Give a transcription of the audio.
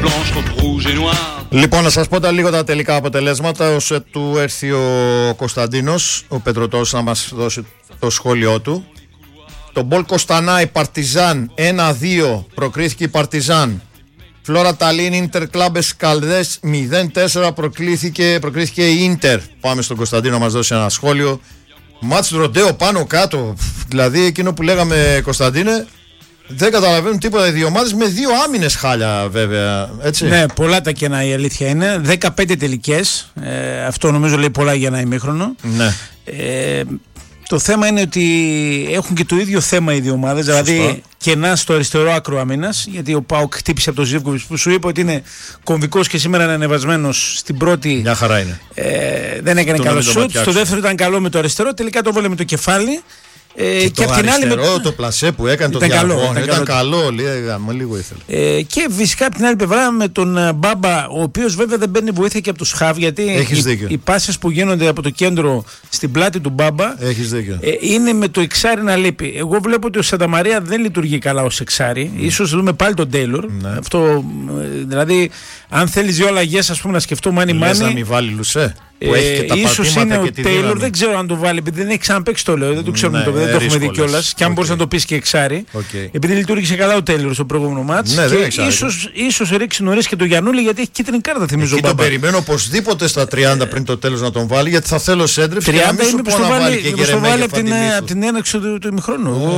Λοιπόν, να σας πω λίγο τα τελικά αποτελέσματα. Όσο του έρθει ο Κωνσταντίνος, ο Πετρωτός, να μας δώσει το σχόλιο του. Το Μπολ Κοστανάη Παρτιζάν 1-2, προκρίθηκε η Παρτιζάν. Φλόρα Ταλίν Ίντερ Κλάμπες Καλδές 0-4, προκρίθηκε η Ίντερ. Πάμε στον Κωνσταντίνο να μας δώσει ένα σχόλιο. Μάτς ροντέο πάνω κάτω. Δηλαδή εκείνο που λέγαμε, Κωνσταντίνε, δεν καταλαβαίνουν τίποτα οι δύο ομάδες, με δύο άμυνες χάλια βέβαια, έτσι. Ναι, πολλά τα κενά, η αλήθεια είναι. 15 τελικές. Αυτό νομίζω λέει πολλά για ένα ημίχρονο. Ναι. Το θέμα είναι ότι έχουν και το ίδιο θέμα οι δύο ομάδες. Δηλαδή κενά στο αριστερό άκρο άμυνας. Γιατί ο ΠΑΟΚ χτύπησε από τον Ζίβκοβιτς, που σου είπε ότι είναι κομβικός και σήμερα είναι ανεβασμένος στην πρώτη. Μια χαρά είναι. Δεν έκανε καλό σουτ. Στο δεύτερο ήταν καλό με το αριστερό. Τελικά το βάλε με το κεφάλι. Και απ' την άλλη το πλασέ που έκανε το διαγώνιο ήταν καλό, λίγο ήθελε. Και φυσικά απ' την άλλη πλευρά με τον Μπάμπα, ο οποίος βέβαια δεν παίρνει βοήθεια και από τους Χαβ, γιατί οι πάσες που γίνονται από το κέντρο στην πλάτη του Μπάμπα είναι με το εξάρι να λείπει. Εγώ βλέπω ότι ο Σανταμαρία δεν λειτουργεί καλά ως εξάρι. Ίσως δούμε πάλι τον Τέιλορ. Αυτό, δηλαδή, αν θέλεις δύο αλλαγές, ας πούμε, να σκεφτώ μάνι. Να μην βάλει Λουσέ. Ίσως είναι ο Τέιλορ, δεν ξέρω αν το βάλει, επειδή δεν έχει ξαναπαίξει το λέω, δεν το ξέρουμε, δεν το έχουμε δει κιόλας. Και αν μπορείς να το πεις και εξάρι, επειδή λειτουργήσε καλά ο Τέιλορ στο προηγούμενο μάτς. Και ίσως ρίξει νωρίς και το Γιαννούλη, γιατί έχει κίτρινη κάρτα, θυμίζω. Τον περιμένω οπωσδήποτε στα 30 πριν το τέλος να τον βάλει, γιατί θα θέλω σέντρεφ. 30 είναι που το βάλει από την έναρξη του ημιχρόνου.